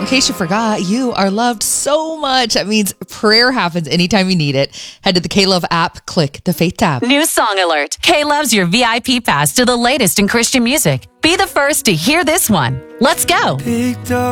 In case you forgot, you are loved so much. That means prayer happens anytime you need it. Head to the K-Love app, click the Faith tab. New song alert. K-Love's your VIP pass to the latest in Christian music. Be the first to hear this one. Let's go. Picked up